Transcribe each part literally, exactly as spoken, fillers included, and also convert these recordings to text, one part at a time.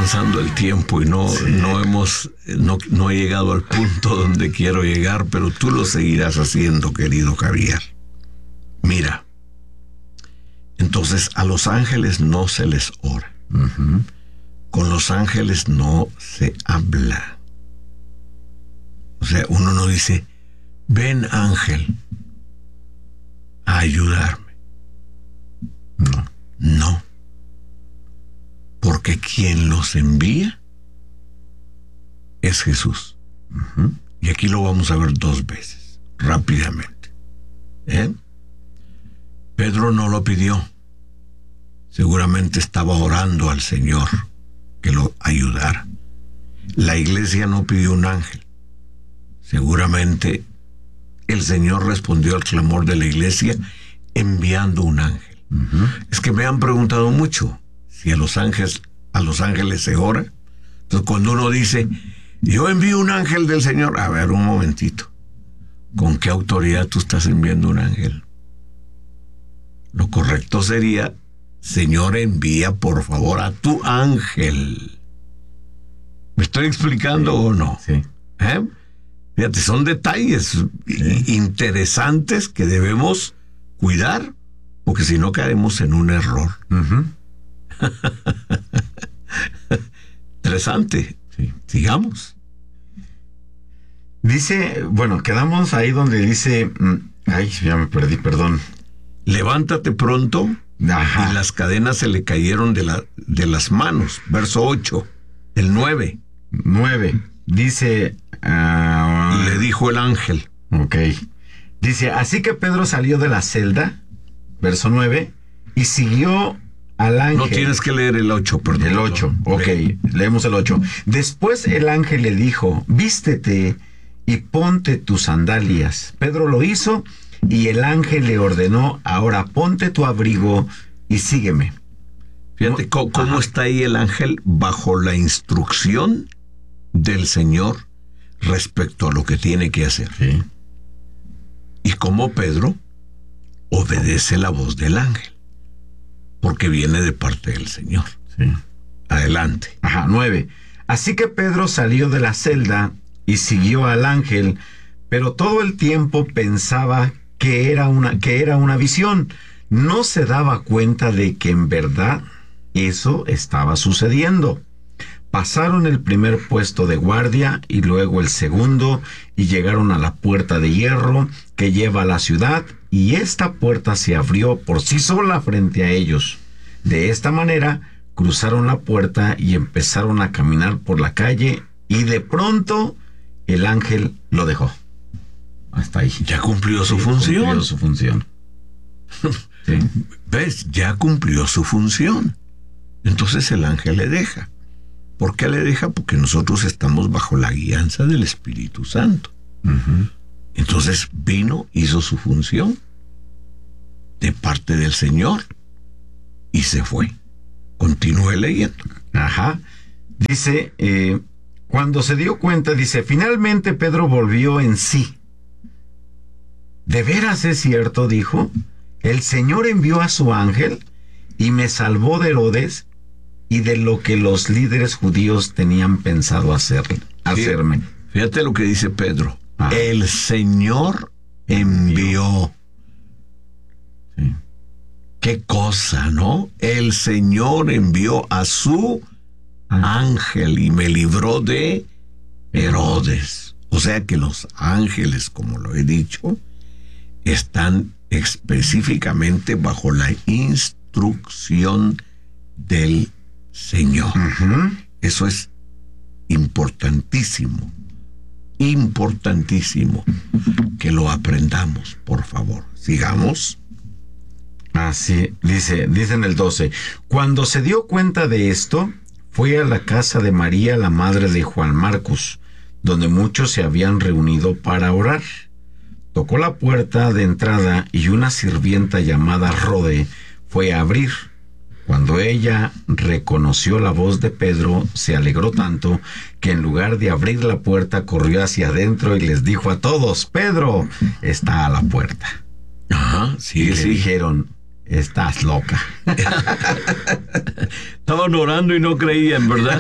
avanzando el tiempo y no, sí. no hemos, no, no he llegado al punto donde quiero llegar, pero tú lo seguirás haciendo, querido Javier. Mira, entonces a los ángeles no se les ora. Uh-huh. Con los ángeles no se habla. O sea, uno no dice, ven ángel a ayudarme. No, no. Porque quien los envía es Jesús. Uh-huh. Y aquí lo vamos a ver dos veces, rápidamente. ¿Eh? Pedro no lo pidió. Seguramente estaba orando al Señor que lo ayudara. La iglesia no pidió un ángel. Seguramente el Señor respondió al clamor de la iglesia enviando un ángel. Uh-huh. Es que me han preguntado mucho si a los ángeles, a los ángeles se ora. Entonces cuando uno dice, yo envío un ángel del Señor, a ver un momentito, ¿con qué autoridad tú estás enviando un ángel? Lo correcto sería, Señor, envía por favor a tu ángel. ¿Me estoy explicando sí, o no? Sí. ¿Eh? Fíjate, son detalles sí. interesantes que debemos cuidar, porque si no caemos en un error. Uh-huh. Interesante. Sí. Sigamos. Dice, bueno, quedamos ahí donde dice, ay, ya me perdí, perdón. Levántate pronto. Ajá. Y las cadenas se le cayeron de, la, de las manos. Verso ocho, el nueve. nueve. Dice... Uh, le dijo el ángel. Ok. Dice, así que Pedro salió de la celda, verso nueve, y siguió al ángel. No tienes que leer el ocho, perdón. El ocho, ok, Lee. Leemos el ocho. Después el ángel le dijo, vístete y ponte tus sandalias. Pedro lo hizo y el ángel le ordenó, ahora ponte tu abrigo y sígueme. Fíjate cómo, cómo está ahí el ángel bajo la instrucción del Señor respecto a lo que tiene que hacer. Sí. Y cómo Pedro obedece la voz del ángel, porque viene de parte del Señor. Sí. Adelante. Ajá, nueve. Así que Pedro salió de la celda y siguió al ángel, pero todo el tiempo pensaba que era una, que era una visión. No se daba cuenta de que en verdad eso estaba sucediendo. Pasaron el primer puesto de guardia y luego el segundo y llegaron a la puerta de hierro que lleva a la ciudad y esta puerta se abrió por sí sola frente a ellos. De esta manera cruzaron la puerta y empezaron a caminar por la calle y de pronto el ángel lo dejó. Hasta ahí. Ya cumplió su sí, función. Cumplió su función. Sí. ¿Ves? Ya cumplió su función. Entonces el ángel le deja. ¿Por qué le deja? Porque nosotros estamos bajo la guianza del Espíritu Santo. Uh-huh. Entonces vino, hizo su función de parte del Señor y se fue. Continúe leyendo. Ajá. Dice, eh, cuando se dio cuenta, dice, finalmente Pedro volvió en sí. ¿De veras es cierto? Dijo, el Señor envió a su ángel y me salvó de Herodes y de lo que los líderes judíos tenían pensado hacer, hacerme. Fíjate lo que dice Pedro. Ah. El Señor envió. Sí. Qué cosa, ¿no? El Señor envió a su ah. ángel y me libró de Herodes. O sea que los ángeles, como lo he dicho, están específicamente bajo la instrucción del Señor. Uh-huh. Eso es importantísimo, importantísimo que lo aprendamos, por favor. Sigamos. Así, dice, dice en el doce, cuando se dio cuenta de esto, fue a la casa de María, la madre de Juan Marcos, donde muchos se habían reunido para orar. Tocó la puerta de entrada y una sirvienta llamada Rode fue a abrir. Cuando ella reconoció la voz de Pedro, se alegró tanto que en lugar de abrir la puerta corrió hacia adentro y les dijo a todos, Pedro está a la puerta. Ajá, sí, y sí. le dijeron, estás loca. Estaban orando y no creían, ¿verdad?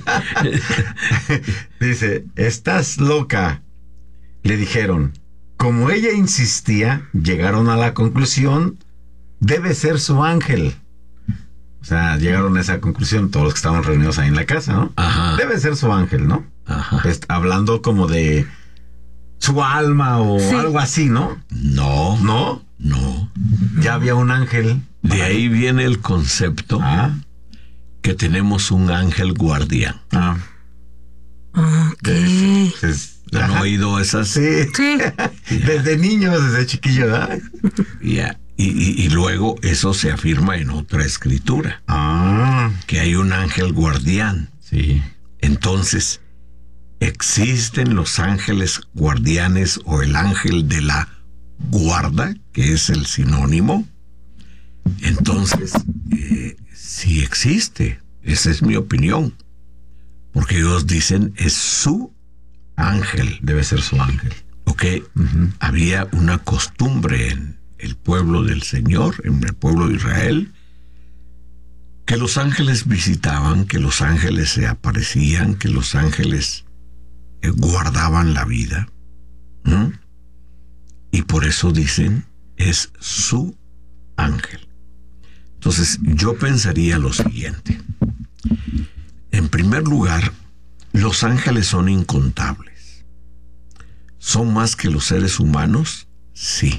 Dice, estás loca. Le dijeron. Como ella insistía, llegaron a la conclusión, debe ser su ángel. O sea, llegaron a esa conclusión todos los que estaban reunidos ahí en la casa, ¿no? Ajá. Debe ser su ángel, ¿no? Ajá. Pues, hablando como de su alma o sí. algo así, ¿no? No. ¿No? No. Ya había un ángel. De ahí viene el concepto ah. que tenemos un ángel guardián. Ah. Ok. Es, es, ¿Han ajá. oído esas? Sí. Sí. Desde niño, desde chiquillo, ¿verdad? Yeah. Y, y, y luego eso se afirma en otra escritura. Ah. Que hay un ángel guardián. Sí. Entonces, existen los ángeles guardianes o el ángel de la guarda, que es el sinónimo. Entonces, eh, sí existe. Esa es mi opinión. Porque ellos dicen, es su ángel. Debe ser su ángel. Ok. Uh-huh. Había una costumbre en el pueblo del Señor, en el pueblo de Israel, que los ángeles visitaban, que los ángeles se aparecían, que los ángeles eh, guardaban la vida. ¿Mm? Y por eso dicen, es su ángel. Entonces, yo pensaría lo siguiente. En primer lugar, los ángeles son incontables. ¿Son más que los seres humanos? Sí.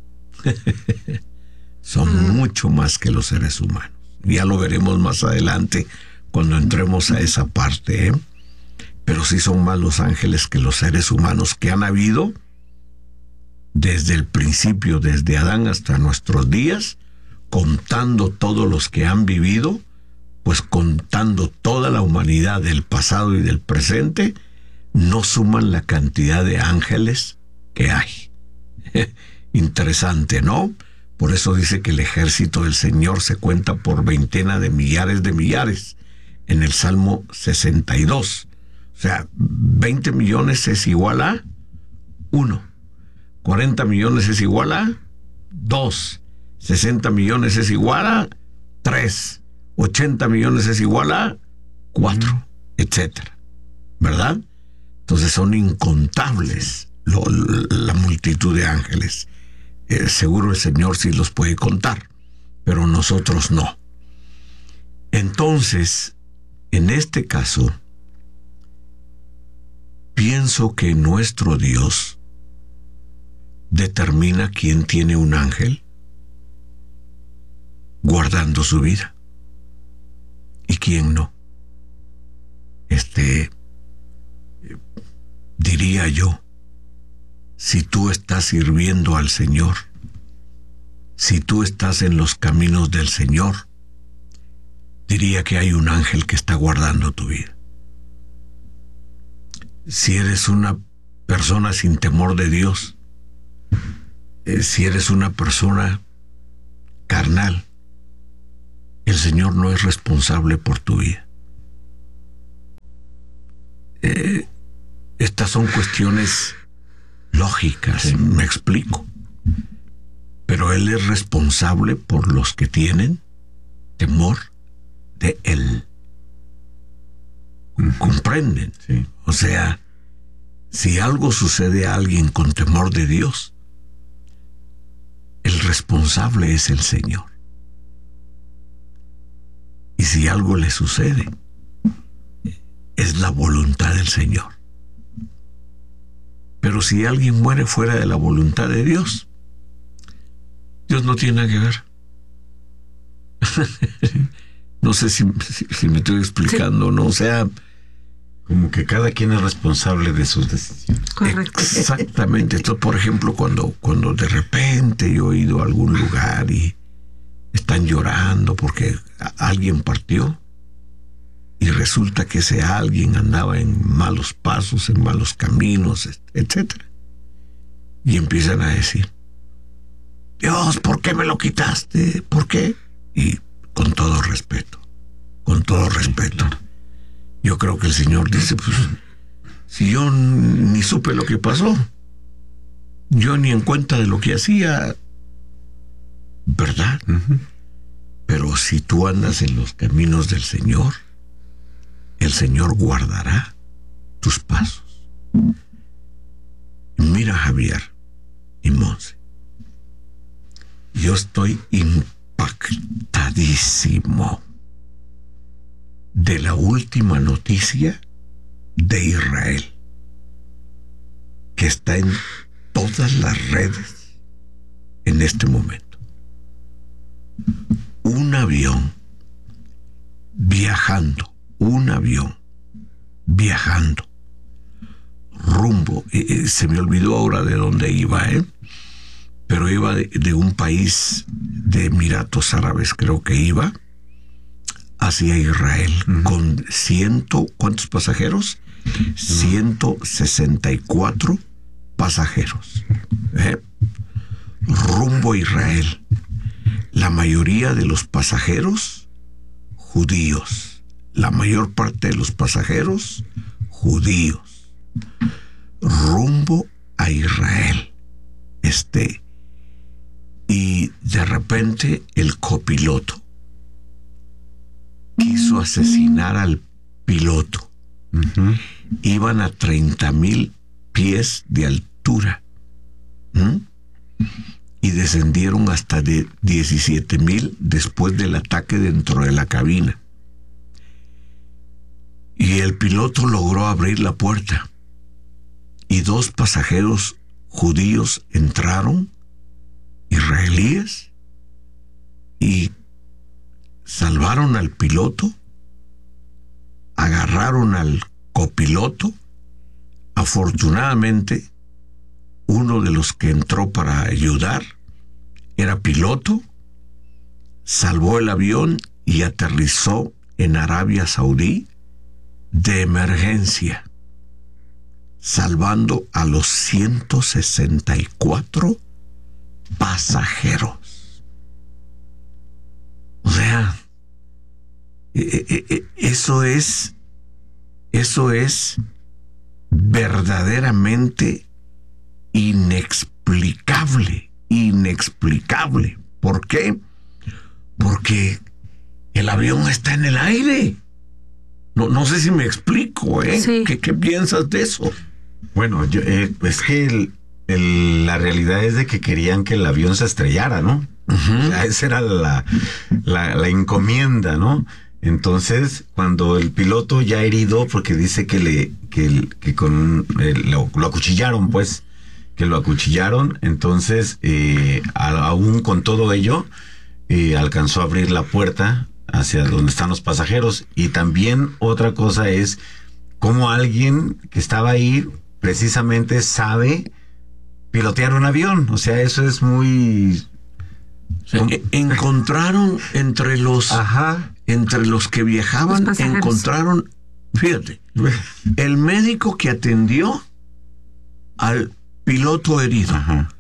Son mm. mucho más que los seres humanos. Ya lo veremos más adelante cuando entremos a esa parte, ¿eh? Pero sí son más los ángeles que los seres humanos que han habido desde el principio, desde Adán hasta nuestros días, contando todos los que han vivido, pues contando toda la humanidad del pasado y del presente, no suman la cantidad de ángeles que hay. Interesante, ¿no? Por eso dice que el ejército del Señor se cuenta por veintena de millares de millares en el Salmo sesenta y dos. O sea, veinte millones es igual a uno. cuarenta millones es igual a dos. sesenta millones es igual a tres. ochenta millones es igual a cuatro, mm. etcétera. ¿Verdad? Entonces son incontables lo, la multitud de ángeles. Eh, seguro el Señor sí los puede contar, pero nosotros no. Entonces, en este caso, pienso que nuestro Dios determina quién tiene un ángel guardando su vida y quién no. Este, diría yo, si tú estás sirviendo al Señor, si tú estás en los caminos del Señor, diría que hay un ángel que está guardando tu vida. Si eres una persona sin temor de Dios, eh, si eres una persona carnal, el Señor no es responsable por tu vida. Eh, estas son cuestiones lógicas, sí. Me explico. Pero Él es responsable por los que tienen temor de Él. Uh-huh. ¿Comprenden? Sí. O sea, si algo sucede a alguien con temor de Dios, el responsable es el Señor. Y si algo le sucede, es la voluntad del Señor. Pero si alguien muere fuera de la voluntad de Dios, Dios no tiene nada que ver. No sé si, si, si me estoy explicando, sí. ¿No? O sea, como que cada quien es responsable de sus decisiones. Correcto. Exactamente. Esto, por ejemplo, cuando, cuando de repente yo he ido a algún lugar y están llorando porque alguien partió y resulta que ese alguien andaba en malos pasos, en malos caminos, etcétera. Y empiezan a decir, Dios, ¿por qué me lo quitaste? ¿Por qué? Y con todo respeto, con todo respeto. Yo creo que el Señor dice, pues, si yo ni supe lo que pasó, yo ni en cuenta de lo que hacía, ¿verdad? Uh-huh. Pero si tú andas en los caminos del Señor, el Señor guardará tus pasos. Mira, Javier y Monse, yo estoy impactadísimo de la última noticia de Israel, que está en todas las redes en este momento. Un avión viajando, un avión viajando rumbo, eh, se me olvidó ahora de dónde iba, ¿eh? pero iba de, de un país de Emiratos Árabes, creo que iba, hacia Israel, uh-huh. con ciento, ¿cuántos pasajeros? Uh-huh. ciento sesenta y cuatro pasajeros, ¿eh? rumbo a Israel. La mayoría de los pasajeros, judíos. La mayor parte de los pasajeros, judíos. Rumbo a Israel. Este. Y de repente el copiloto quiso asesinar al piloto. Uh-huh. Iban a treinta mil pies de altura. ¿Mm? Y descendieron hasta de diecisiete mil después del ataque dentro de la cabina. Y el piloto logró abrir la puerta. Y dos pasajeros judíos entraron, israelíes, y salvaron al piloto, agarraron al copiloto. Afortunadamente, uno de los que entró para ayudar era piloto, salvó el avión y aterrizó en Arabia Saudí de emergencia, salvando a los ciento sesenta y cuatro pasajeros. O sea, eh, eh, eso es, eso es verdaderamente inexplicable, inexplicable. ¿Por qué? Porque el avión está en el aire. No, no sé si me explico, ¿eh? Sí. ¿Qué, qué piensas de eso? Bueno, yo, eh, es que el, el, la realidad es de que querían que el avión se estrellara, ¿no? Uh-huh. O sea, esa era la, la, la encomienda, ¿no? Entonces, cuando el piloto ya herido, porque dice que le que, que con eh, lo, lo acuchillaron, pues, que lo acuchillaron, entonces, eh, a, aún con todo ello, eh, alcanzó a abrir la puerta hacia donde están los pasajeros. Y también otra cosa es cómo alguien que estaba ahí precisamente sabe pilotear un avión. O sea, eso es muy... O sea, encontraron entre los Ajá. entre los que viajaban, los encontraron, fíjate, el médico que atendió al piloto herido. Ajá.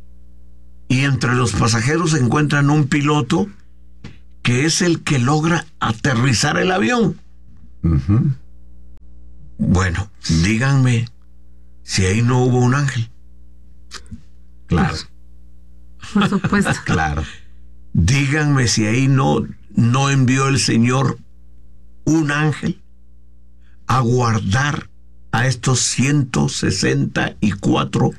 Y entre los pasajeros se encuentran un piloto que es el que logra aterrizar el avión. Uh-huh. Bueno, díganme si ahí no hubo un ángel. Claro. Por supuesto. Claro. Díganme si ahí no, no envió el Señor un ángel a guardar a estos ciento sesenta y cuatro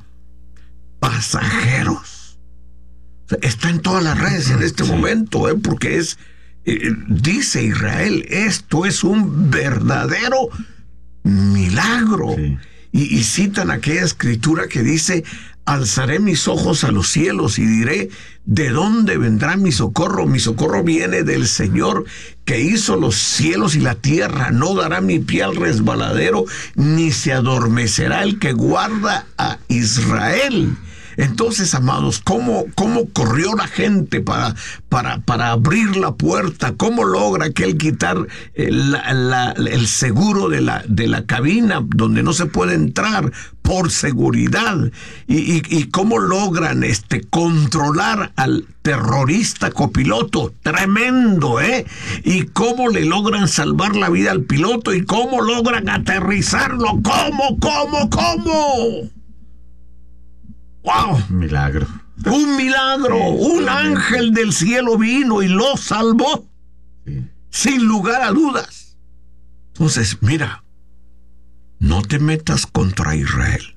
pasajeros. O sea, está en todas las redes en este sí. momento, ¿eh? porque es, eh, dice Israel, esto es un verdadero milagro. Sí. Y, y citan aquella escritura que dice: alzaré mis ojos a los cielos y diré, ¿de dónde vendrá mi socorro? Mi socorro viene del Señor que hizo los cielos y la tierra. No dará mi pie al resbaladero, ni se adormecerá el que guarda a Israel. Entonces, amados, ¿cómo, cómo corrió la gente para, para, para abrir la puerta? ¿Cómo logra aquel quitar el, la, el seguro de la, de la cabina donde no se puede entrar por seguridad? ¿Y, y, y cómo logran este, controlar al terrorista copiloto? Tremendo, ¿eh? ¿Y cómo le logran salvar la vida al piloto? ¿Y cómo logran aterrizarlo? ¿Cómo, cómo, cómo? ¡Wow! Milagro. Un milagro, un ángel del cielo vino y lo salvó, sí, sin lugar a dudas. Entonces, mira, no te metas contra Israel.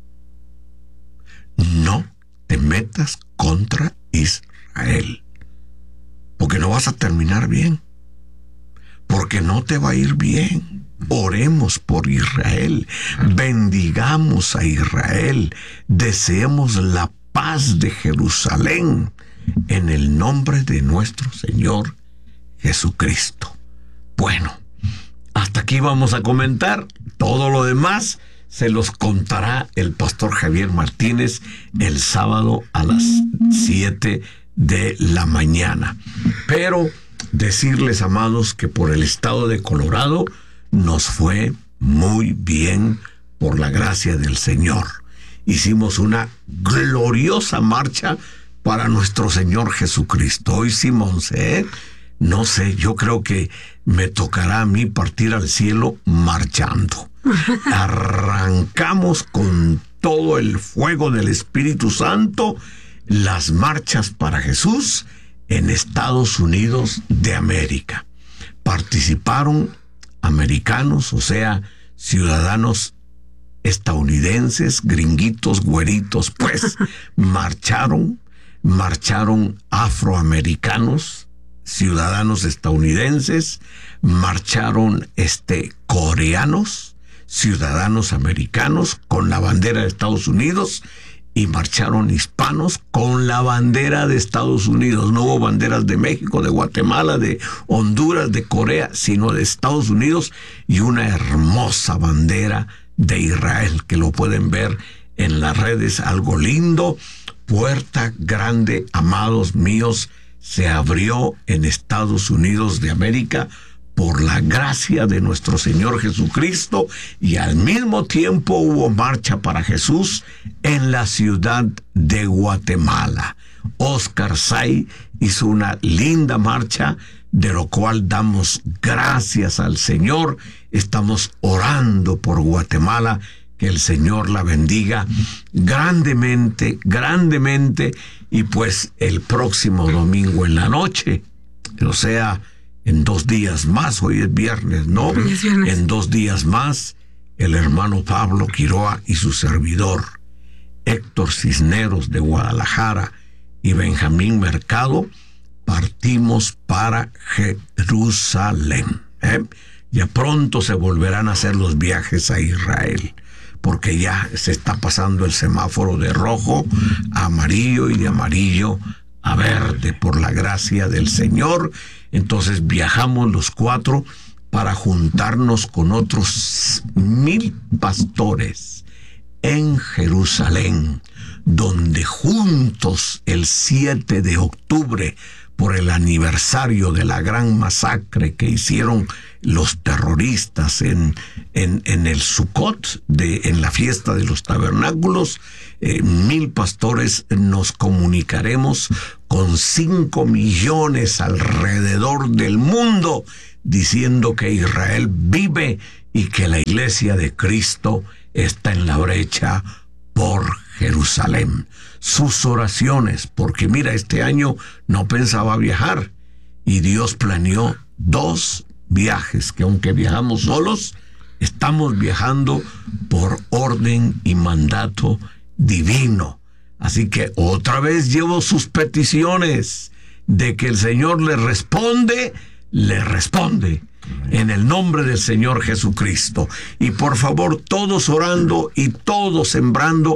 No te metas contra Israel, porque no vas a terminar bien, porque no te va a ir bien. Oremos por Israel, bendigamos a Israel, deseemos la paz de Jerusalén en el nombre de nuestro Señor Jesucristo. Bueno, hasta aquí vamos a comentar. Todo lo demás se los contará el pastor Javier Martínez el sábado a las siete de la mañana. Pero decirles, amados, que por el estado de Colorado nos fue muy bien por la gracia del Señor. Hicimos una gloriosa marcha para nuestro Señor Jesucristo. Hoy, Simón, ¿eh? No sé, yo creo que me tocará a mí partir al cielo marchando. Arrancamos con todo el fuego del Espíritu Santo las marchas para Jesús en Estados Unidos de América. Participaron americanos, o sea, ciudadanos estadounidenses, gringuitos, güeritos, pues, marcharon, marcharon afroamericanos, ciudadanos estadounidenses, marcharon este, coreanos, ciudadanos americanos con la bandera de Estados Unidos, y marcharon hispanos con la bandera de Estados Unidos. No hubo banderas de México, de Guatemala, de Honduras, de Corea, sino de Estados Unidos, y una hermosa bandera de Israel, que lo pueden ver en las redes, algo lindo. Puerta grande, amados míos, se abrió en Estados Unidos de América por la gracia de nuestro Señor Jesucristo, y al mismo tiempo hubo marcha para Jesús en la ciudad de Guatemala. Oscar Say hizo una linda marcha, de lo cual damos gracias al Señor. Estamos orando por Guatemala, que el Señor la bendiga grandemente, grandemente, y pues el próximo domingo en la noche, o sea, en dos días más, hoy es viernes, ¿no? Es viernes. En dos días más, el hermano Pablo Quiroa y su servidor, Héctor Cisneros de Guadalajara y Benjamín Mercado, partimos para Jerusalén. ¿eh? Ya pronto se volverán a hacer los viajes a Israel, porque ya se está pasando el semáforo de rojo a amarillo y de amarillo a verde por la gracia del Señor. Entonces viajamos los cuatro para juntarnos con otros mil pastores en Jerusalén, donde juntos el siete de octubre, por el aniversario de la gran masacre que hicieron los terroristas en, en, en el Sukkot, de, en la fiesta de los tabernáculos, eh, mil pastores nos comunicaremos con cinco millones alrededor del mundo, diciendo que Israel vive y que la iglesia de Cristo está en la brecha por Jerusalén. Sus oraciones, porque mira, este año no pensaba viajar y Dios planeó dos viajes, que aunque viajamos solos, estamos viajando por orden y mandato divino. Así que otra vez llevo sus peticiones de que el Señor le responde, le responde en el nombre del Señor Jesucristo. Y por favor, todos orando y todos sembrando,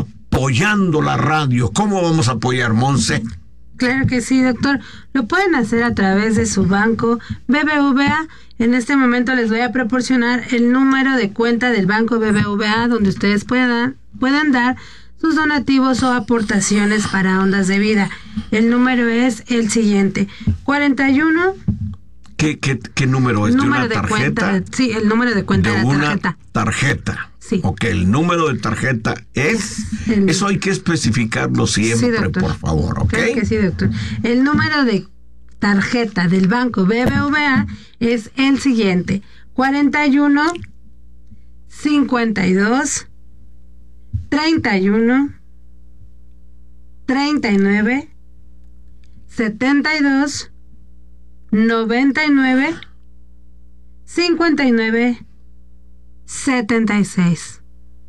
apoyando la radio. ¿Cómo vamos a apoyar, Monse? Claro que sí, doctor. Lo pueden hacer a través de su banco B B V A. En este momento les voy a proporcionar el número de cuenta del banco B B V A, donde ustedes puedan, puedan dar sus donativos o aportaciones para Ondas de Vida. El número es el siguiente: cuarenta y uno. ¿Qué, qué, qué número es? Número ¿De una tarjeta? de cuenta, sí, el número de cuenta de, de la una tarjeta. tarjeta. Sí. Ok, el número de tarjeta es... El, eso hay que especificarlo siempre, sí, por favor, ¿ok? Claro que sí, doctor. El número de tarjeta del banco B B V A es el siguiente: cuarenta y uno, cincuenta y dos, treinta y uno, treinta y nueve, setenta y dos, noventa y nueve, cincuenta y nueve, setenta y seis.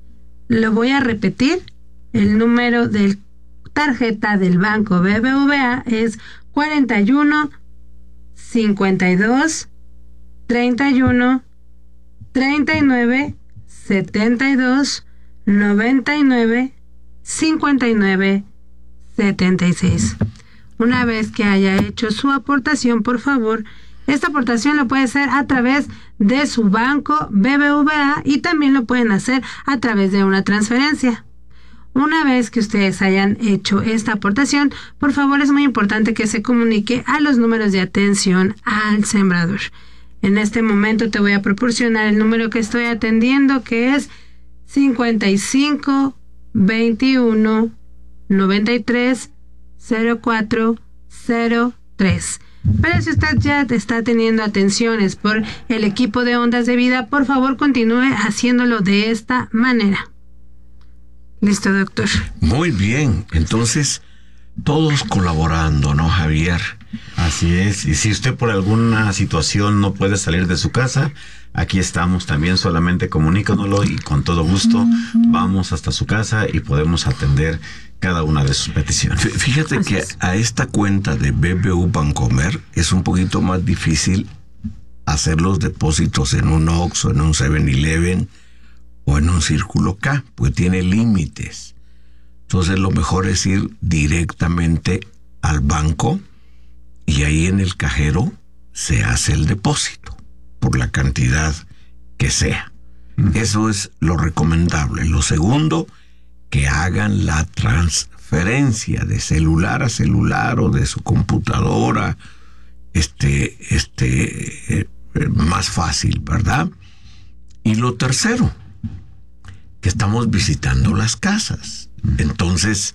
Lo voy a repetir. El número de tarjeta del banco B B V A es cuarenta y uno, cincuenta y dos, treinta y uno, treinta y nueve, setenta y dos, noventa y nueve, cincuenta y nueve, setenta y seis. Una vez que haya hecho su aportación, por favor, esta aportación lo puede hacer a través de su banco B B V A y también lo pueden hacer a través de una transferencia. Una vez que ustedes hayan hecho esta aportación, por favor es muy importante que se comunique a los números de atención al sembrador. En este momento te voy a proporcionar el número que estoy atendiendo, que es cincuenta y cinco, veintiuno, noventa y tres, cero cuatro, cero tres. Pero si usted ya está teniendo atenciones por el equipo de Ondas de Vida, por favor continúe haciéndolo de esta manera. Listo, doctor. Muy bien, entonces todos colaborando, ¿no, Javier? Así es, y si usted por alguna situación no puede salir de su casa, aquí estamos también, solamente comunícanoslo y con todo gusto vamos hasta su casa y podemos atender cada una de sus peticiones. Fíjate Así que es. A esta cuenta de B B V Bancomer es un poquito más difícil hacer los depósitos en un Oxxo, en un seven eleven o en un Círculo K, pues tiene límites. Entonces lo mejor es ir directamente al banco y ahí en el cajero se hace el depósito por la cantidad que sea. Uh-huh. Eso es lo recomendable. Lo segundo, que hagan la transferencia de celular a celular o de su computadora, este, este, eh, más fácil, ¿verdad? Y lo tercero, que estamos visitando las casas. Entonces,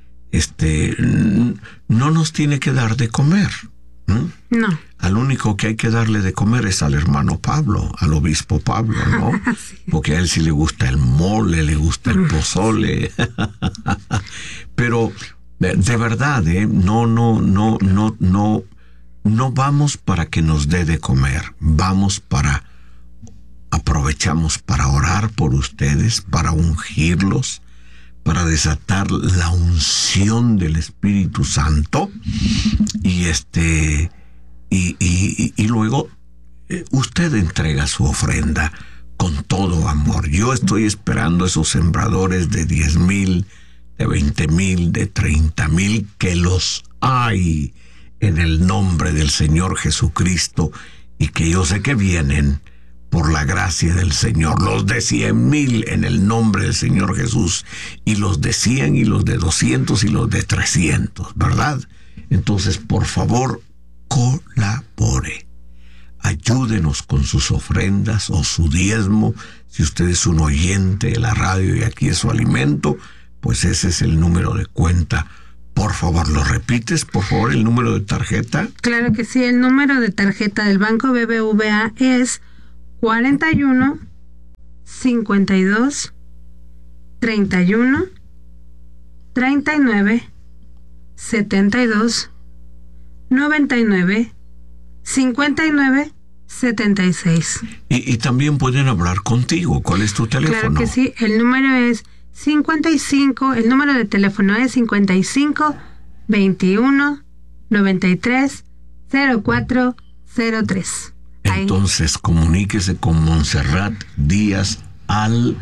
este, no nos tiene que dar de comer. ¿Mm? No. Al único que hay que darle de comer es al hermano Pablo, al obispo Pablo, ¿no? Sí. Porque a él sí le gusta el mole, le gusta el pozole. Pero de, de verdad, ¿eh? No, no, no, no, no, no vamos para que nos dé de comer. Vamos para, aprovechamos para orar por ustedes, para ungirlos, para desatar la unción del Espíritu Santo y este y, y, y luego eh, usted entrega su ofrenda con todo amor. Yo estoy esperando esos sembradores de diez mil, de veinte mil, de treinta mil, que los hay en el nombre del Señor Jesucristo y que yo sé que vienen por la gracia del Señor. Los de cien mil en el nombre del Señor Jesús, y los de cien y los de doscientos y los de trescientos, ¿verdad? Entonces, por favor, colabore. Ayúdenos con sus ofrendas o su diezmo. Si usted es un oyente de la radio y aquí es su alimento, pues ese es el número de cuenta. Por favor, ¿lo repites? Por favor, el número de tarjeta. Claro que sí, el número de tarjeta del banco B B V A es cuarenta y uno, cincuenta y dos, treinta y uno, treinta y nueve, setenta y dos, noventa y nueve, cincuenta y nueve, setenta y seis. Y, y también pueden hablar contigo. ¿Cuál es tu teléfono? Claro que sí, el número es cincuenta y cinco, el número de teléfono es cincuenta y cinco, veintiuno, noventa y tres, cero cuatro cero tres. Entonces, comuníquese con Montserrat Díaz al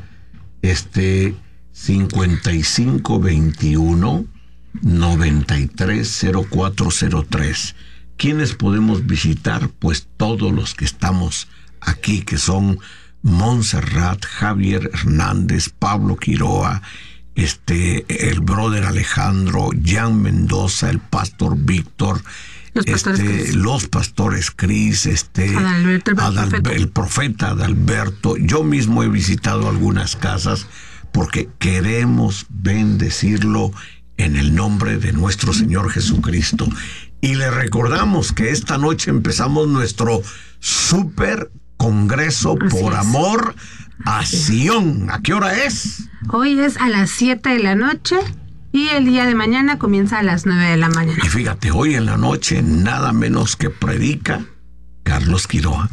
este cincuenta y cinco veintiuno noventa y tres cero cuatro cero tres. ¿Quiénes podemos visitar? Pues todos los que estamos aquí, que son Montserrat, Javier Hernández, Pablo Quiroa, este, el brother Alejandro, Jan Mendoza, el pastor Víctor, Los pastores este, Cris. los pastores Cris, este, Adalberto, el, Adal, profeta. el profeta Adalberto. Yo mismo he visitado algunas casas porque queremos bendecirlo en el nombre de nuestro Señor Jesucristo. Y le recordamos que esta noche empezamos nuestro super congreso Así por es. amor a Sion. ¿A qué hora es? Hoy es a las siete de la noche y el día de mañana comienza a las nueve de la mañana. Y fíjate, hoy en la noche nada menos que predica Carlos Quiroga.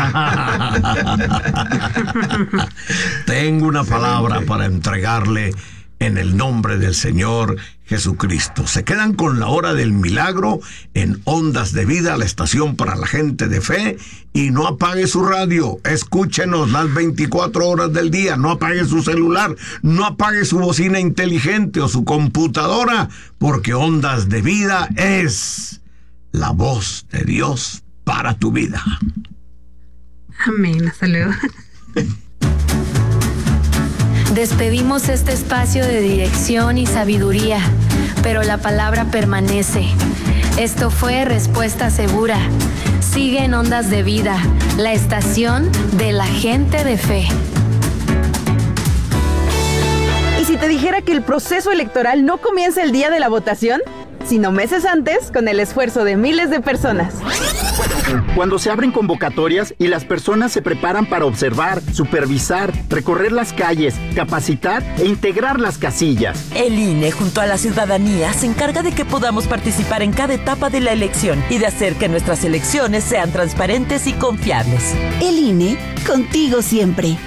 Tengo una palabra para entregarle en el nombre del Señor Jesucristo. Se quedan con la hora del milagro en Ondas de Vida, la estación para la gente de fe, y no apague su radio. Escúchenos las veinticuatro horas del día. No apague su celular, no apague su bocina inteligente o su computadora, porque Ondas de Vida es la voz de Dios para tu vida. Amén. Hasta luego. Despedimos este espacio de dirección y sabiduría, pero la palabra permanece. Esto fue Respuesta Segura. Sigue en Ondas de Vida, la estación de la gente de fe. ¿Y si te dijera que el proceso electoral no comienza el día de la votación, sino meses antes, con el esfuerzo de miles de personas? Cuando se abren convocatorias y las personas se preparan para observar, supervisar, recorrer las calles, capacitar e integrar las casillas. El I N E junto a la ciudadanía se encarga de que podamos participar en cada etapa de la elección y de hacer que nuestras elecciones sean transparentes y confiables. El I N E, contigo siempre.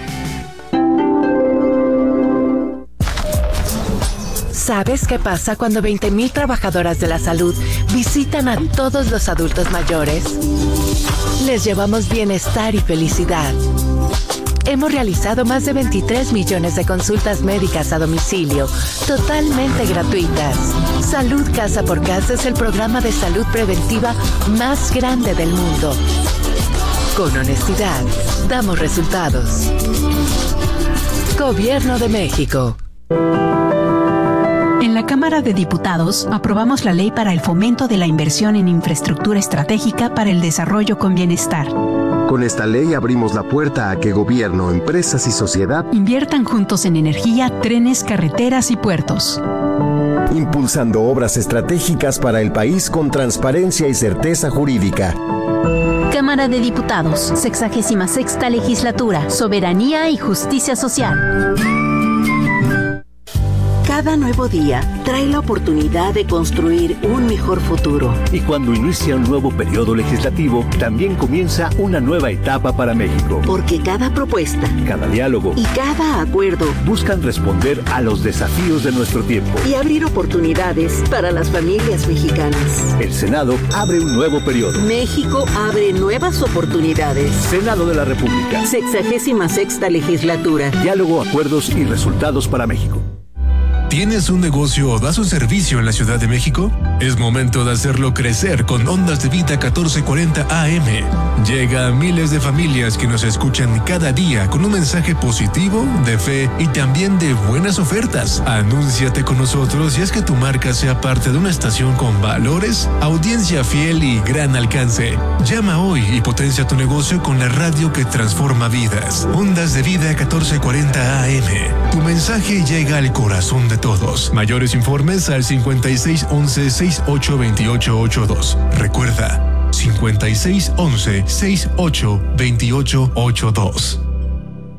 ¿Sabes qué pasa cuando veinte mil trabajadoras de la salud visitan a todos los adultos mayores? Les llevamos bienestar y felicidad. Hemos realizado más de veintitrés millones de consultas médicas a domicilio, totalmente gratuitas. Salud Casa por Casa es el programa de salud preventiva más grande del mundo. Con honestidad, damos resultados. Gobierno de México. En la Cámara de Diputados aprobamos la ley para el fomento de la inversión en infraestructura estratégica para el desarrollo con bienestar. Con esta ley abrimos la puerta a que gobierno, empresas y sociedad inviertan juntos en energía, trenes, carreteras y puertos. Impulsando obras estratégicas para el país con transparencia y certeza jurídica. Cámara de Diputados, sexagésima sexta legislatura, soberanía y justicia social. Cada nuevo día trae la oportunidad de construir un mejor futuro. Y cuando inicia un nuevo periodo legislativo, también comienza una nueva etapa para México. Porque cada propuesta, cada diálogo y cada acuerdo buscan responder a los desafíos de nuestro tiempo y abrir oportunidades para las familias mexicanas. El Senado abre un nuevo periodo. México abre nuevas oportunidades. Senado de la República. Sexagésima sexta legislatura. Diálogo, acuerdos y resultados para México. ¿Tienes un negocio o das un servicio en la Ciudad de México? Es momento de hacerlo crecer con Ondas de Vida catorce cuarenta A M. Llega a miles de familias que nos escuchan cada día con un mensaje positivo, de fe y también de buenas ofertas. Anúnciate con nosotros y haz que tu marca sea parte de una estación con valores, audiencia fiel y gran alcance. Llama hoy y potencia tu negocio con la radio que transforma vidas. Ondas de Vida catorce cuarenta A M. Tu mensaje llega al corazón de todos. Mayores informes al cincuenta y seis once sesenta y ocho veintiocho ochenta y dos. Recuerda, cincuenta y seis once sesenta y ocho veintiocho ochenta y dos.